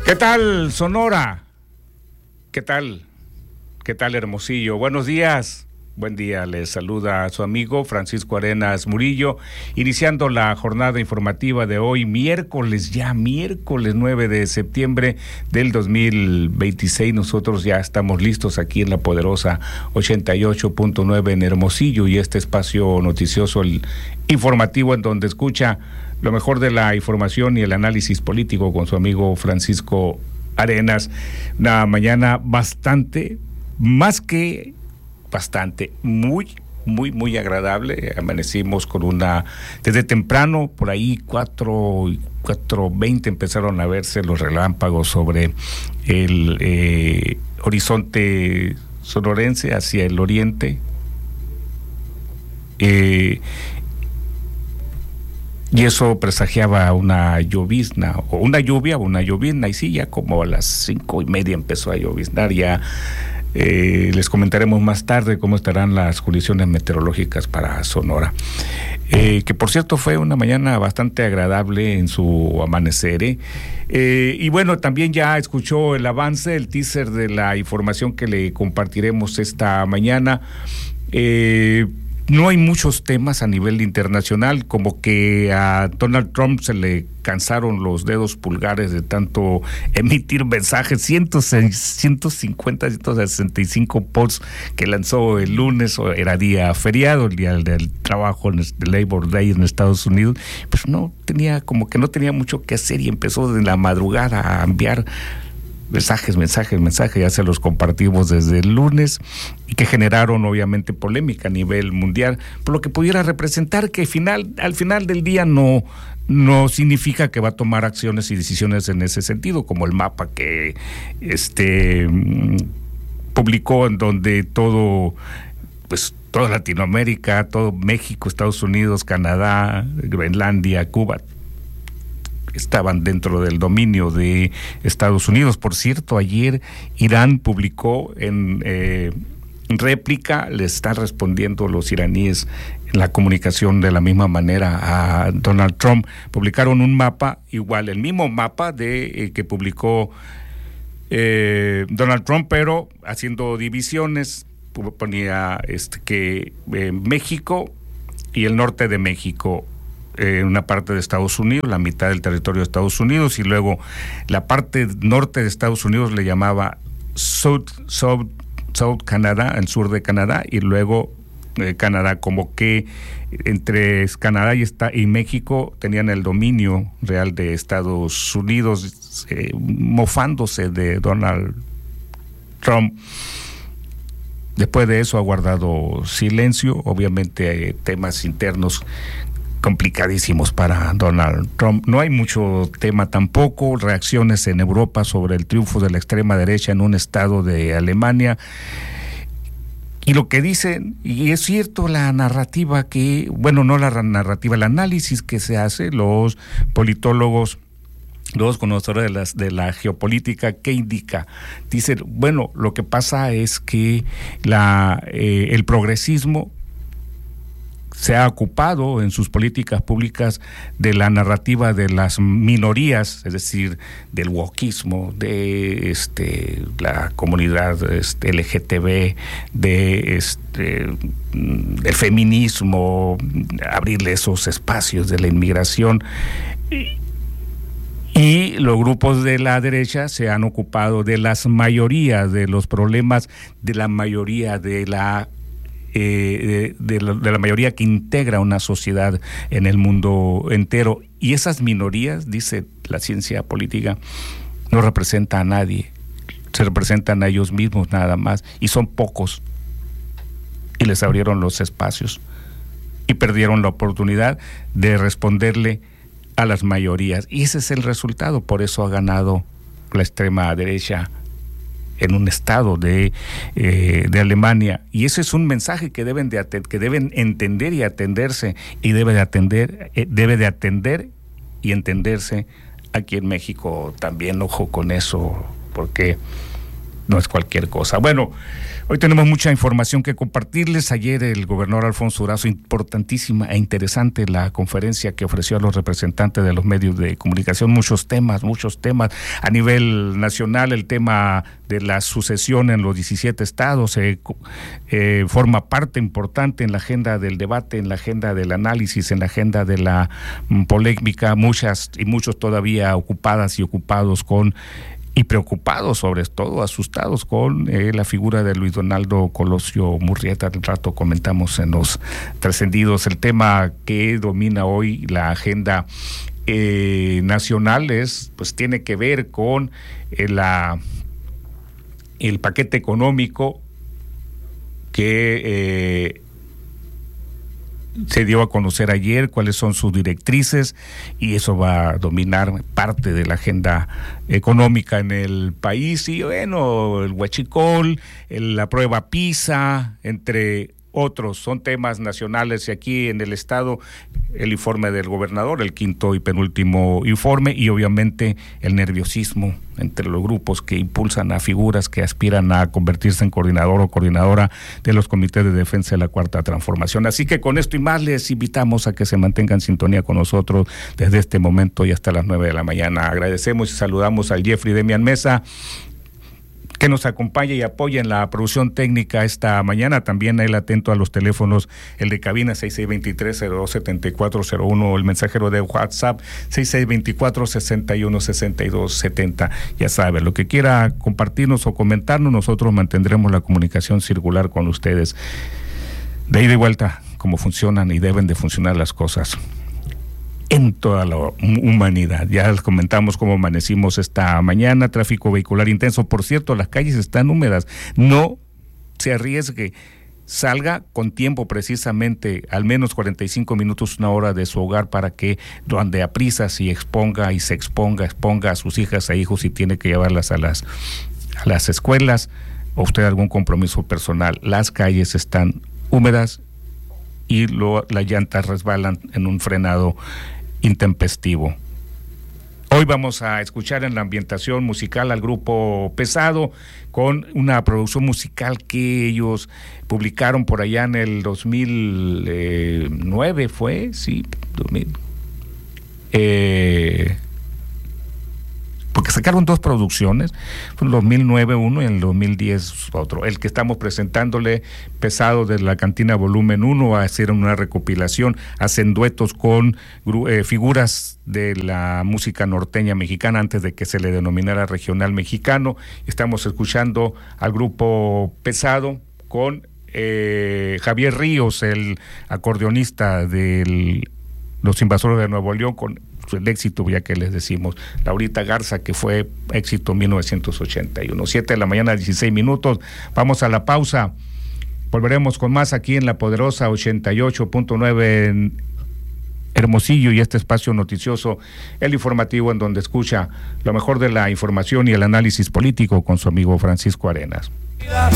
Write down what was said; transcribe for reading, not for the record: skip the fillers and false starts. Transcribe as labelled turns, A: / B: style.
A: ¿Qué tal, Sonora? ¿Qué tal? ¿Qué tal, Hermosillo? Buenos días. Buen día, les saluda a su amigo Francisco Arenas Murillo, iniciando la jornada informativa de hoy, miércoles 9 de septiembre del 2026. Nosotros ya estamos listos aquí en la poderosa 88.9 en Hermosillo y este espacio noticioso, el informativo, en donde escucha lo mejor de la información y el análisis político con su amigo Francisco Arenas. Una mañana muy agradable. Amanecimos con desde temprano, por ahí 4:20 empezaron a verse los relámpagos sobre el horizonte sonorense hacia el oriente. Y eso presagiaba una llovizna, o una lluvia, o una llovizna, y sí, ya como a las 5:30 empezó a lloviznar. Ya les comentaremos más tarde cómo estarán las condiciones meteorológicas para Sonora. Que por cierto fue una mañana bastante agradable en su amanecer. Y bueno, también ya escuchó el avance, el teaser de la información que le compartiremos esta mañana. No hay muchos temas a nivel internacional, como que a Donald Trump se le cansaron los dedos pulgares de tanto emitir mensajes, 165 posts que lanzó el lunes. Era día feriado, el día del trabajo, el Labor Day en Estados Unidos, pues no tenía mucho que hacer y empezó de la madrugada a enviar mensajes, ya se los compartimos desde el lunes, y que generaron obviamente polémica a nivel mundial, por lo que pudiera representar que al final del día no significa que va a tomar acciones y decisiones en ese sentido, como el mapa que publicó, en donde toda Latinoamérica, todo México, Estados Unidos, Canadá, Groenlandia, Cuba, estaban dentro del dominio de Estados Unidos. Por cierto, ayer Irán publicó en réplica, le están respondiendo los iraníes en la comunicación de la misma manera a Donald Trump. Publicaron un mapa, igual, el mismo mapa que publicó Donald Trump, pero haciendo divisiones. Ponía que México y el norte de México, una parte de Estados Unidos, la mitad del territorio de Estados Unidos, y luego la parte norte de Estados Unidos le llamaba South Canadá, el sur de Canadá, y luego Canadá, como que entre Canadá y México tenían el dominio real de Estados Unidos, mofándose de Donald Trump. Después de eso ha guardado silencio. Obviamente temas internos complicadísimos para Donald Trump. No hay mucho tema tampoco. Reacciones en Europa sobre el triunfo de la extrema derecha en un estado de Alemania. Y lo que dicen, y es cierto, el análisis que se hace, los politólogos, los conocedores de la geopolítica, ¿qué indica? Dicen, bueno, lo que pasa es que el progresismo se ha ocupado en sus políticas públicas de la narrativa de las minorías, es decir, del wokismo, de la comunidad LGTB, del feminismo, abrirle esos espacios de la inmigración. Y los grupos de la derecha se han ocupado de las mayorías de los problemas, de la mayoría de la mayoría que integra una sociedad en el mundo entero. Y esas minorías, dice la ciencia política, no representan a nadie, se representan a ellos mismos nada más, y son pocos, y les abrieron los espacios y perdieron la oportunidad de responderle a las mayorías, y ese es el resultado. Por eso ha ganado la extrema derecha en un estado de Alemania, y ese es un mensaje que deben entender y atenderse, y debe de atender y entenderse aquí en México también. Ojo con eso, porque no es cualquier cosa. Bueno, hoy tenemos mucha información que compartirles. Ayer el gobernador Alfonso Durazo, importantísima e interesante la conferencia que ofreció a los representantes de los medios de comunicación, muchos temas a nivel nacional. El tema de la sucesión en los 17 estados forma parte importante en la agenda del debate, en la agenda del análisis, en la agenda de la polémica, muchos todavía ocupadas y ocupados con y preocupados, sobre todo asustados con la figura de Luis Donaldo Colosio Murrieta. Al rato comentamos en los trascendidos. El tema que domina hoy la agenda nacional tiene que ver con el paquete económico que se dio a conocer ayer, cuáles son sus directrices, y eso va a dominar parte de la agenda económica en el país. Y bueno, el huachicol, la prueba PISA, entre otros, son temas nacionales. Y aquí en el estado, el informe del gobernador, el quinto y penúltimo informe, y obviamente el nerviosismo entre los grupos que impulsan a figuras que aspiran a convertirse en coordinador o coordinadora de los comités de defensa de la Cuarta Transformación. Así que con esto y más les invitamos a que se mantengan en sintonía con nosotros desde este momento y hasta las 9 de la mañana. Agradecemos y saludamos al Jeffrey Demian Mesa, que nos acompaña y apoya en la producción técnica esta mañana. También él atento a los teléfonos, el de cabina 6623-027401, el mensajero de WhatsApp 6624-616270. Ya sabe, lo que quiera compartirnos o comentarnos, nosotros mantendremos la comunicación circular con ustedes. De ida y vuelta, cómo funcionan y deben de funcionar las cosas en toda la humanidad. Ya les comentamos cómo amanecimos esta mañana, tráfico vehicular intenso. Por cierto, las calles están húmedas, no se arriesgue, salga con tiempo, precisamente al menos 45 minutos, una hora de su hogar, para que donde a prisas y exponga a sus hijas e hijos, y tiene que llevarlas a las escuelas, o usted algún compromiso personal. Las calles están húmedas y las llantas resbalan en un frenado intempestivo. Hoy vamos a escuchar en la ambientación musical al grupo Pesado, con una producción musical que ellos publicaron por allá en el 2009, fue, sí, 2000. Porque sacaron dos producciones, en el 2009 uno y en el 2010 otro. El que estamos presentándole, Pesado, de la Cantina Volumen 1, a hacer una recopilación, hacen duetos con figuras de la música norteña mexicana antes de que se le denominara regional mexicano. Estamos escuchando al grupo Pesado con Javier Ríos, el acordeonista de Los Invasores de Nuevo León, con el éxito, ya que les decimos, Laurita Garza, que fue éxito en 1981. 7 de la mañana, 16 minutos. Vamos a la pausa. Volveremos con más aquí en la poderosa 88.9 en Hermosillo, y este espacio noticioso, el informativo, en donde escucha lo mejor de la información y el análisis político con su amigo Francisco Arenas.